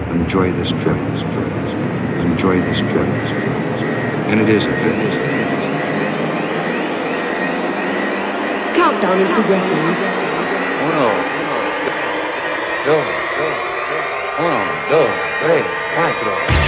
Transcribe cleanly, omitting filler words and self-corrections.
Enjoy this trip. Enjoy this trip. And it is a trip. Countdown is progressing. Uno, dos, tres, cuatro.